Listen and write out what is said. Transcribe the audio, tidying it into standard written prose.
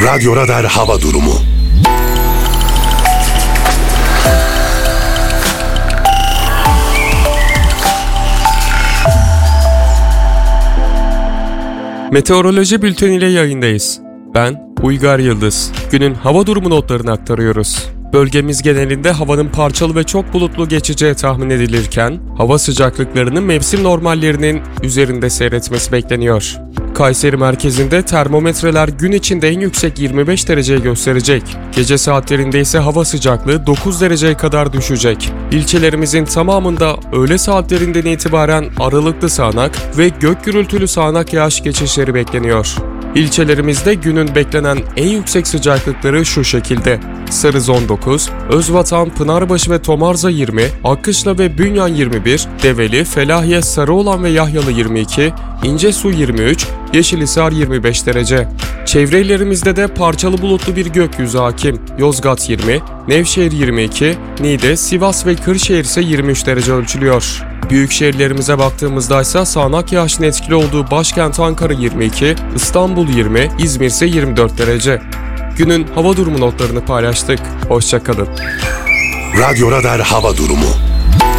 Radyo Radar hava durumu. Meteoroloji bülteniyle yayındayız. Ben Uygar Yıldız. Günün hava durumu notlarını aktarıyoruz. Bölgemiz genelinde havanın parçalı ve çok bulutlu geçeceği tahmin edilirken, hava sıcaklıklarının mevsim normallerinin üzerinde seyretmesi bekleniyor. Kayseri merkezinde termometreler gün içinde en yüksek 25 dereceyi gösterecek. Gece saatlerinde ise hava sıcaklığı 9 dereceye kadar düşecek. İlçelerimizin tamamında öğle saatlerinden itibaren aralıklı sağanak ve gök gürültülü sağanak yağış geçişleri bekleniyor. İlçelerimizde günün beklenen en yüksek sıcaklıkları şu şekilde: Sarız 19, Özvatan, Pınarbaşı ve Tomarza 20, Akkışla ve Bünyan 21, Develi, Felahiye, Sarıoğlan ve Yahyalı 22, İncesu 23, Yeşilhisar 25 derece. Çevre illerimizde de parçalı bulutlu bir gökyüzü hakim. Yozgat 20, Nevşehir 22, Niğde, Sivas ve Kırşehir ise 23 derece ölçülüyor. Büyük şehirlerimize baktığımızda ise sağanak yağışın etkili olduğu başkent Ankara 22, İstanbul 20, İzmir ise 24 derece. Günün hava durumu notlarını paylaştık. Hoşça kalın. Radyo Radar hava durumu.